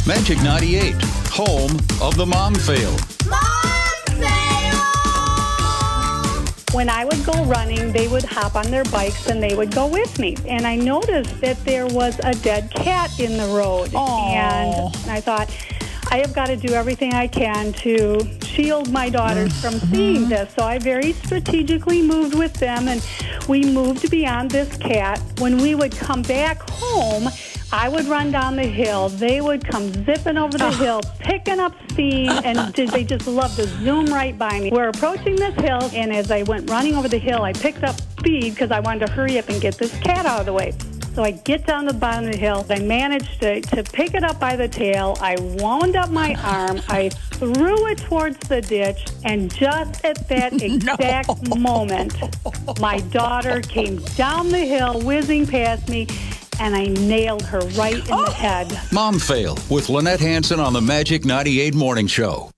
Magic 98, home of the mom fail. When I would go running, they would hop on their bikes and they would go with me. And I noticed that there was a dead cat in the road. Aww. And I thought, I have got to do everything I can to shield my daughters from seeing this. So I very strategically moved with them, and we moved beyond this cat. When we would come back home, I would run down the hill. They would come zipping over the hill, picking up steam, and they just loved to zoom right by me. We're approaching this hill, and as I went running over the hill, I picked up speed because I wanted to hurry up and get this cat out of the way. So I get down the bottom of the hill. I managed to pick it up by the tail. I wound up my arm. I threw it towards the ditch. And just at that exact moment, my daughter came down the hill, whizzing past me, and I nailed her right in the head. Mom fail with Lynette Hanson on the Magic 98 Morning Show.